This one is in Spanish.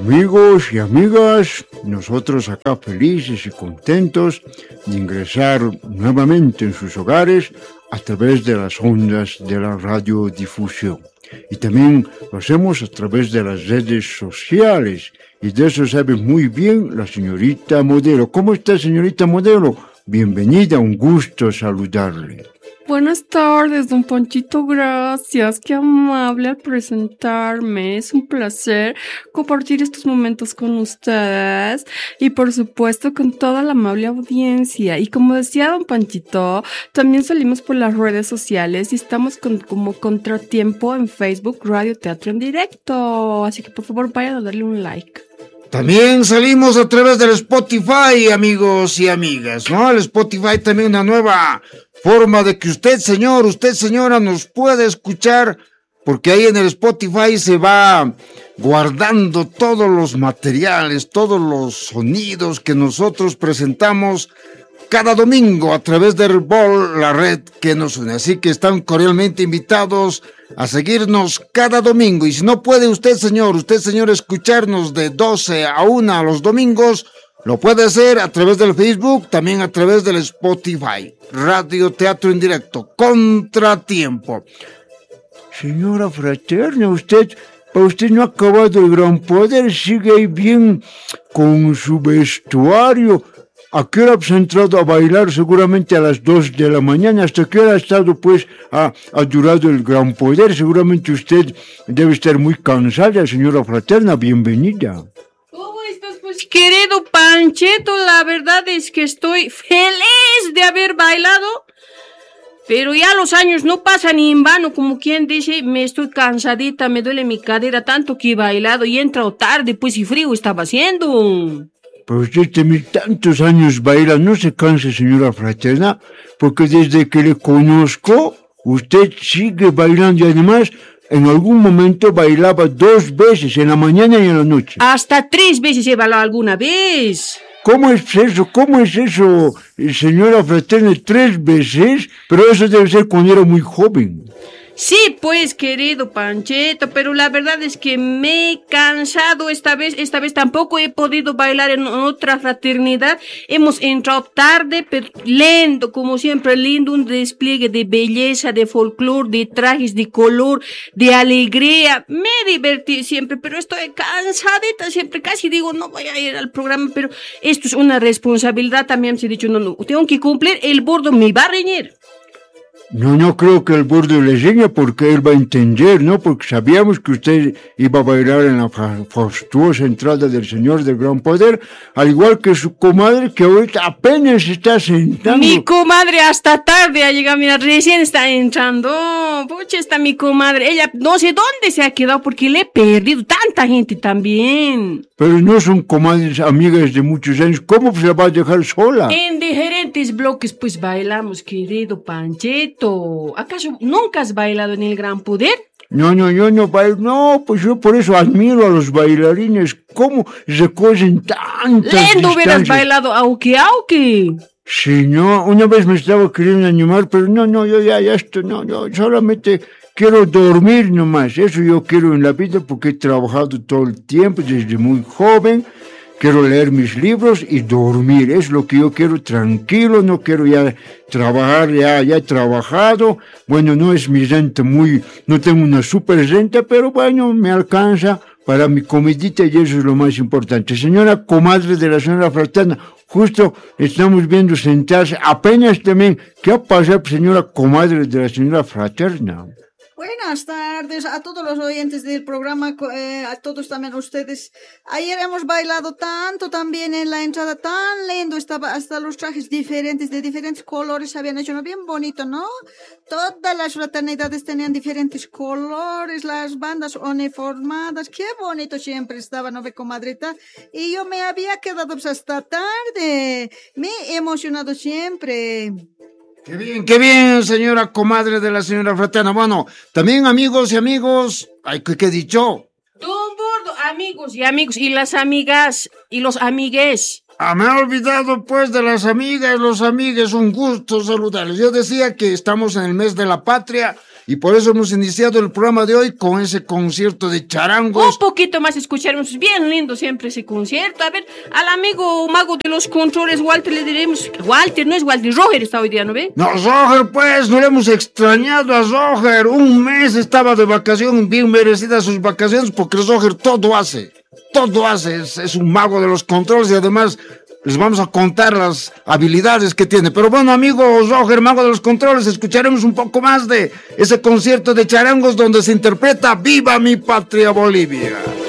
Amigos y amigas, nosotros acá felices y contentos de ingresar nuevamente en sus hogares a través de las ondas de la radiodifusión. Y también lo hacemos a través de las redes sociales. Y de eso sabe muy bien la señorita Modelo. ¿Cómo está, señorita Modelo? Bienvenida, un gusto saludarle. Buenas tardes, don Panchito, gracias. Qué amable al presentarme. Es un placer compartir estos momentos con ustedes y por supuesto con toda la amable audiencia. Y como decía don Panchito, también salimos por las redes sociales y estamos como Contratiempo en Facebook, Radio Teatro en Directo. Así que por favor vayan a darle un like. También salimos a través del Spotify, amigos y amigas, ¿no? El Spotify también una nueva forma de que usted, señor, usted, señora, nos pueda escuchar, porque ahí en el Spotify se va guardando todos los materiales, todos los sonidos que nosotros presentamos cada domingo a través de Herbol, la red que nos une. Así que están cordialmente invitados a seguirnos cada domingo. Y si no puede usted, señor, escucharnos de 12 a 1 los domingos, lo puede hacer a través del Facebook, también a través del Spotify. Radio Teatro en Directo, Contratiempo. Señora Fraterna, usted no ha acabado el gran poder, sigue ahí bien con su vestuario. ¿A qué hora ha entrado a bailar? Seguramente a las 2 de la mañana. ¿Hasta qué hora ha estado, ha durado el gran poder? Seguramente usted debe estar muy cansada, señora Fraterna. Bienvenida. ¿Cómo estás, pues, querido Panchito? La verdad es que estoy feliz de haber bailado. Pero ya los años no pasan en vano, como quien dice, me estoy cansadita, me duele mi cadera tanto que he bailado y he entrado tarde, pues y frío estaba haciendo. Pero usted tiene tantos años baila, no se canse, señora Fraterna, porque desde que le conozco, usted sigue bailando y además en algún momento bailaba 2 veces, en la mañana y en la noche. Hasta 3 veces he bailado alguna vez. ¿Cómo es eso, señora Fraterna? 3 veces, pero eso debe ser cuando era muy joven. Sí, pues, querido Panchito, pero la verdad es que me he cansado esta vez tampoco he podido bailar en otra fraternidad. Hemos entrado tarde, pero lindo, como siempre, lindo, un despliegue de belleza, de folclore, de trajes, de color, de alegría. Me divertí siempre, pero estoy cansadita siempre, casi digo, no voy a ir al programa, pero esto es una responsabilidad, también se ha dicho, no, tengo que cumplir, el bordo me va a reñir. No creo que el bordo le enseñe porque él va a entender, ¿no? Porque sabíamos que usted iba a bailar en la fastuosa entrada del Señor del Gran Poder, al igual que su comadre que ahorita apenas está sentando. Mi comadre hasta tarde ha llegado, mira, recién está entrando. Pucha, está mi comadre. Ella no sé dónde se ha quedado porque le he perdido tanta gente también. Pero no son comadres amigas de muchos años, ¿cómo se la va a dejar sola? En diferentes bloques pues bailamos, querido Panchito. ¿Acaso nunca has bailado en el Gran Poder? No, yo no bailo, no, pues yo por eso admiro a los bailarines, cómo recorren tantas Lindo distancias. hubieras bailado auque. Sí, no, una vez me estaba queriendo animar, pero no, yo ya esto, no, yo solamente quiero dormir nomás, eso yo quiero en la vida porque he trabajado todo el tiempo, desde muy joven. Quiero leer mis libros y dormir, es lo que yo quiero, tranquilo, no quiero ya trabajar, ya he trabajado, bueno, no es mi renta no tengo una super renta, pero bueno, me alcanza para mi comidita y eso es lo más importante. Señora comadre de la señora Fraterna, justo estamos viendo sentarse, apenas también, ¿qué ha pasado, señora comadre de la señora Fraterna? Buenas tardes a todos los oyentes del programa, a todos también ustedes. Ayer hemos bailado tanto también en la entrada, tan lindo, estaba hasta los trajes diferentes, de diferentes colores habían hecho, ¿no? Bien bonito, ¿no? Todas las fraternidades tenían diferentes colores, las bandas uniformadas, qué bonito siempre estaba, ¿no ve, comadrita? Y yo me había quedado pues hasta tarde, me he emocionado siempre. Qué bien, señora comadre de la señora Fraterna. Bueno, también amigos y amigos, ay, ¿qué he dicho? Don Bordo, amigos y las amigas y los amigues. Me he olvidado pues de las amigas, los amigues, un gusto saludarles. Yo decía que estamos en el mes de la patria y por eso hemos iniciado el programa de hoy con ese concierto de charangos. Un poquito más escucharemos, bien lindo siempre ese concierto. A ver, al amigo mago de los controles, Walter, le diremos, Walter, no es Walter, Roger está hoy día, ¿no ve? No, Roger, pues, no le hemos extrañado a Roger. Un mes estaba de vacación, bien merecidas sus vacaciones, porque Roger todo hace, es un mago de los controles y además les vamos a contar las habilidades que tiene. Pero bueno, amigos, Roger, mago de los controles, escucharemos un poco más de ese concierto de charangos donde se interpreta Viva mi Patria Bolivia.